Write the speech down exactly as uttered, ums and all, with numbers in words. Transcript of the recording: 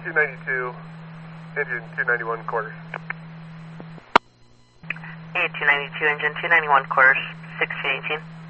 two ninety-two, engine two ninety-one quarters. A two ninety-two, engine two ninety-one quarters, sixteen eighteen.